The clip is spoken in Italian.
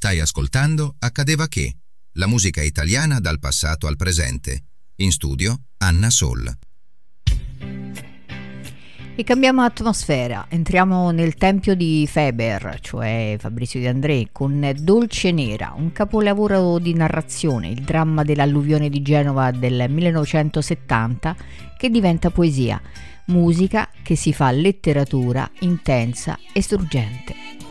Stai ascoltando Accadeva che, la musica italiana dal passato al presente. In studio Anna Soll. E cambiamo atmosfera, entriamo nel tempio di Feber, cioè Fabrizio De André, con Dolce Nera, un capolavoro di narrazione, il dramma dell'alluvione di Genova del 1970 che diventa poesia, musica che si fa letteratura intensa e struggente.